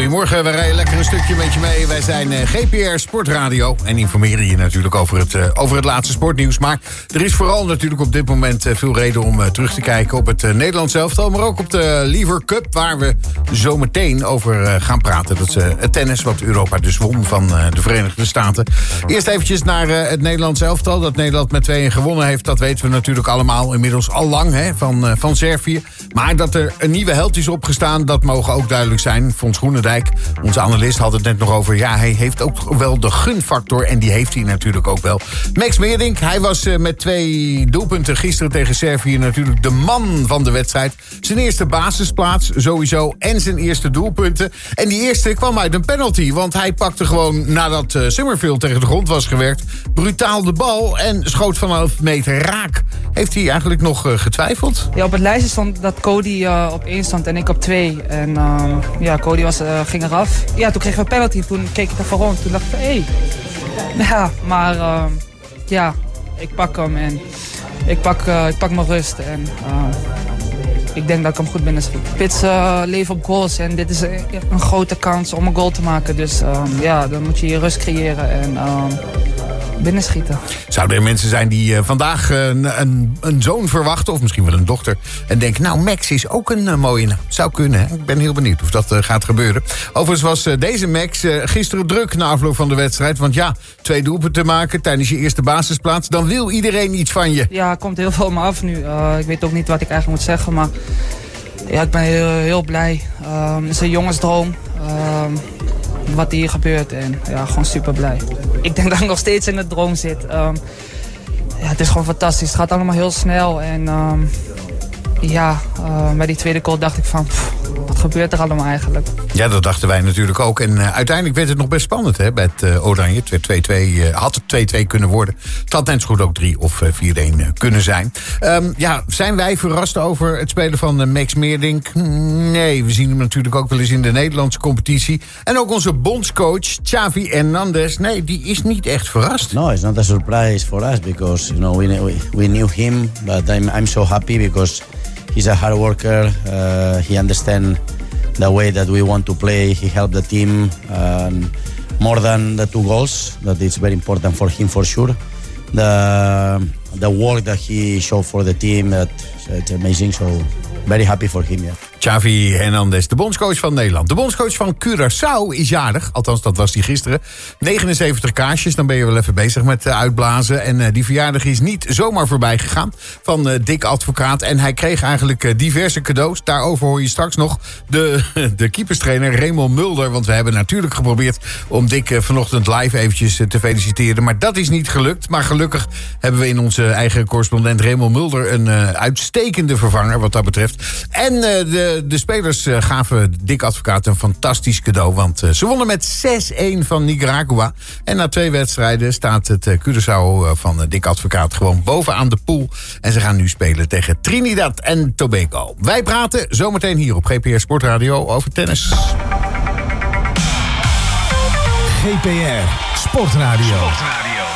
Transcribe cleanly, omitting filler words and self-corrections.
Goedemorgen, we rijden lekker een stukje met je mee. Wij zijn GPR Sportradio en informeren je natuurlijk over het laatste sportnieuws. Maar er is vooral natuurlijk op dit moment veel reden om terug te kijken op het Nederlands elftal. Maar ook op de Lever Cup, waar we zo meteen over gaan praten. Dat is het tennis wat Europa dus won van de Verenigde Staten. Eerst eventjes naar het Nederlands elftal. Dat Nederland met 2-1 gewonnen heeft, dat weten we natuurlijk allemaal inmiddels al lang van Servië. Maar dat er een nieuwe held is opgestaan, dat mogen ook duidelijk zijn. Fons Groenendijk, onze analist, had het net nog over. Ja, hij heeft ook wel de gunfactor en die heeft hij natuurlijk ook wel. Max Meerdink, hij was met 2 doelpunten gisteren tegen Servië natuurlijk de man van de wedstrijd. Zijn eerste basisplaats sowieso en zijn eerste doelpunten. En die eerste kwam uit een penalty, want hij pakte gewoon nadat Summerfield tegen de grond was gewerkt brutaal de bal en schoot van 11 meter raak. Heeft hij eigenlijk nog getwijfeld? Ja, op het lijstje stond dat Cody op 1 stond en ik op 2. En Cody ging eraf. Ja, toen kregen we een penalty. Toen keek ik even rond. Toen dacht ik, hé. Ja, maar ik pak hem en ik pak mijn rust. En ik denk dat ik hem goed binnenschiet. Spits leven op goals en dit is een grote kans om een goal te maken. Dus dan moet je rust creëren en binnenschieten. Zouden er mensen zijn die vandaag een zoon verwachten, of misschien wel een dochter, en denken, nou, Max is ook een mooie naam. Zou kunnen, hè? Ik ben heel benieuwd of dat gaat gebeuren. Overigens was deze Max gisteren druk na afloop van de wedstrijd, want ja, 2 doelpunten maken tijdens je eerste basisplaats, dan wil iedereen iets van je. Ja, het komt heel veel om me af nu. Ik weet ook niet wat ik eigenlijk moet zeggen, maar ja, ik ben heel blij. Het is een jongensdroom. Wat hier gebeurt en ja, gewoon super blij. Ik denk dat ik nog steeds in de droom zit. Het is gewoon fantastisch. Het gaat allemaal heel snel en bij die tweede goal dacht ik van, wat gebeurt er allemaal eigenlijk? Ja, dat dachten wij natuurlijk ook. En uiteindelijk werd het nog best spannend hè, bij het Oranje. Het werd 2-2, had het 2-2 kunnen worden. Het had net zo goed ook 3 of 4-1 kunnen zijn. Zijn wij verrast over het spelen van Max Meerdink? Nee, we zien hem natuurlijk ook wel eens in de Nederlandse competitie. En ook onze bondscoach Xavi Hernandez, nee, die is niet echt verrast. No, it's not a surprise for us because we knew him, but I'm so happy because he's a hard worker. He understands the way that we want to play. He helped the team more than the 2 goals. That is very important for him for sure. The work that he showed for the team, it's amazing. So very happy for him, yeah. Xavi Hernandez, de bondscoach van Nederland. De bondscoach van Curaçao is jarig. Althans, dat was hij gisteren. 79 kaarsjes, dan ben je wel even bezig met uitblazen. En die verjaardag is niet zomaar voorbij gegaan van Dick Advocaat. En hij kreeg eigenlijk diverse cadeaus. Daarover hoor je straks nog de keeperstrainer Raymond Mulder. Want we hebben natuurlijk geprobeerd om Dick vanochtend live eventjes te feliciteren. Maar dat is niet gelukt. Maar gelukkig hebben we in onze eigen correspondent Raymond Mulder een uitstekende vervanger wat dat betreft. En de spelers gaven Dick Advocaat een fantastisch cadeau. Want ze wonnen met 6-1 van Nicaragua. En na 2 wedstrijden staat het Curaçao van Dick Advocaat gewoon bovenaan de pool. En ze gaan nu spelen tegen Trinidad en Tobago. Wij praten zometeen hier op GPR Sportradio over tennis. GPR Sportradio.